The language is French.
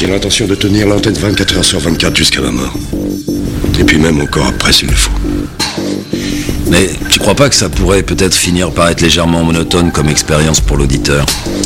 J'ai l'intention de tenir l'antenne 24 heures sur 24 jusqu'à ma mort. Et puis même encore après s'il le faut. Mais tu crois pas que ça pourrait peut-être finir par être légèrement monotone comme expérience pour l'auditeur ?